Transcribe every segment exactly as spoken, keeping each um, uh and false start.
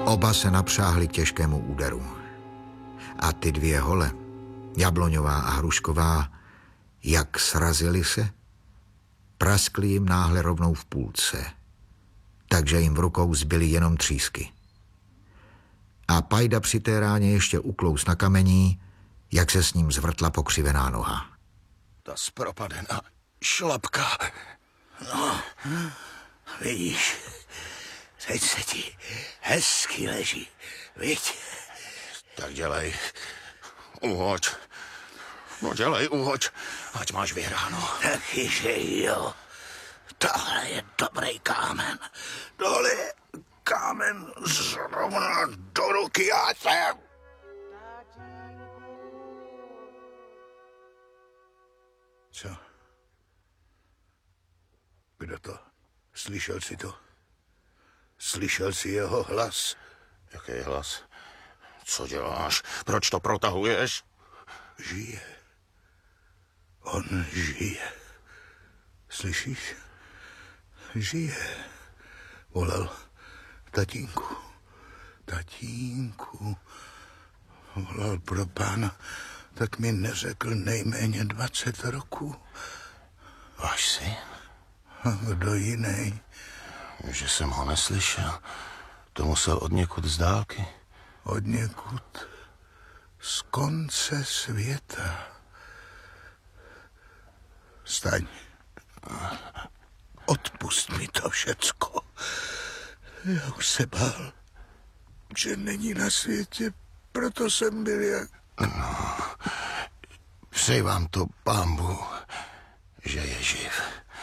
Oba se napřáhli k těžkému úderu. A ty dvě hole, Jabloňová a Hrušková, jak srazili se, praskli jim náhle rovnou v půlce, takže jim v rukou zbyly jenom třísky. A Pajda při té ráně ještě uklous na kamení, jak se s ním zvrtla pokřivená noha. Ta zpropadená šlapka. No, vidíš, teď se ti hezky leží, viď? Tak dělej, uhoď. No dělej, uhoď, ať máš vyhráno. Takyže jo. Tohle je dobrý kámen. Tohle je kámen zrovna do ruky a jsem. Co? Kdo to? Slyšel jsi to? Slyšel jsi jeho hlas? Jaký hlas? Co děláš? Proč to protahuješ? Žije. On žije. Slyšíš? Žije. Volal tatínku. Tatínku. Volal pro pána, tak mi neřekl nejméně dvacet roků. Váš syn? A kdo jiný? Že jsem ho neslyšel. To musel od někud z dálky. Od někud z konce světa. Staň. Odpust mi to všecko. Já už se bál, že není na světě, proto jsem byl jak... No, přeji vám to, Pán Bůh, že je živ.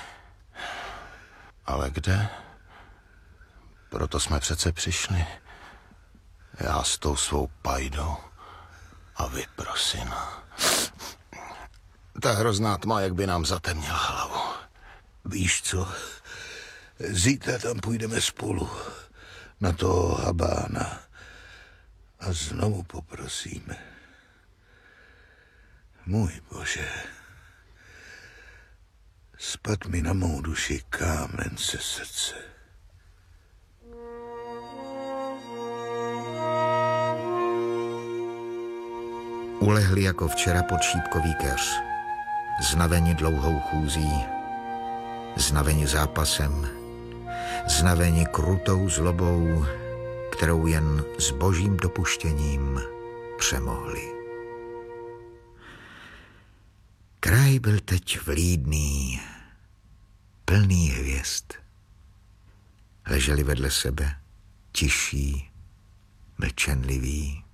Ale kde? Proto jsme přece přišli. Já s tou svou Pajdou a vy pro syna. Ta hrozná tma, jak by nám zatemnila hlavu. Víš co? Zítra tam půjdeme spolu na toho Habána a znovu poprosíme. Můj Bože, spad mi na mou duši kámen ze srdce. Ulehli jako včera pod šípkový keř, znaveni dlouhou chůzí, znaveni zápasem, znaveni krutou zlobou, kterou jen s božím dopuštěním přemohli. Kraj byl teď vlídný, plný hvězd. Leželi vedle sebe, tiší, mlčenliví.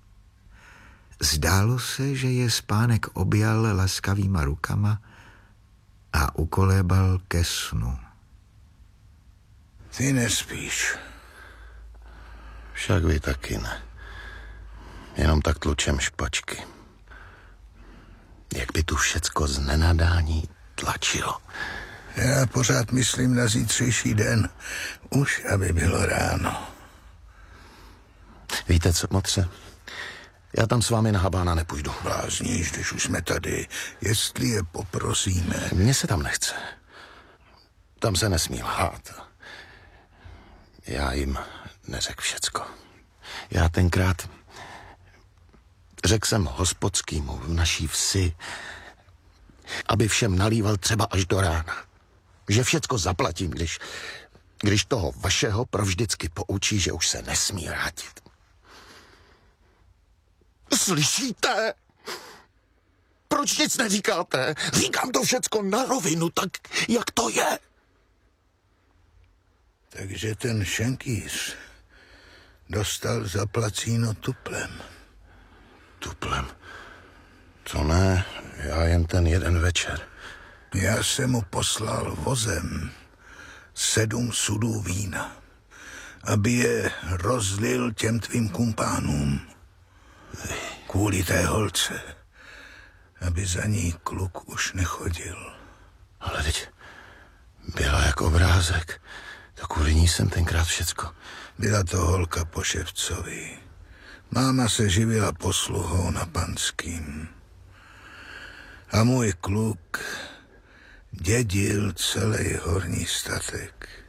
Zdálo se, že je spánek objal laskavýma rukama a ukolébal ke snu. Ty nespíš. Však vy taky ne. Jenom tak tlučem špačky. Jak by tu všecko z nenadání tlačilo. Já pořád myslím na zítřejší den. Už, aby bylo ráno. Víte co, motře? Já tam s vámi na Habána nepůjdu. Blázníš, když už jsme tady. Jestli je poprosíme. Mně se tam nechce. Tam se nesmí lhát. Já jim neřekl všecko. Já tenkrát řekl jsem hospodskýmu v naší vsi, aby všem nalíval třeba až do rána. Že všecko zaplatím, když, když toho vašeho provždycky poučí, že už se nesmí vrátit. Slyšíte? Proč nic neříkáte? Říkám to všecko na rovinu, tak jak to je? Takže ten šenkýř dostal zaplacíno tuplem. Tuplem? To ne, já jen ten jeden večer. Já jsem mu poslal vozem sedm sudů vína, aby je rozlil těm tvým kumpánům. Kvůli té holce, aby za ní kluk už nechodil. Ale teď byla jak obrázek. To kvůli ní jsem tenkrát všecko. Byla to holka po Ševcovi. Máma se živila posluhou na Panským. A můj kluk dědil celý horní statek.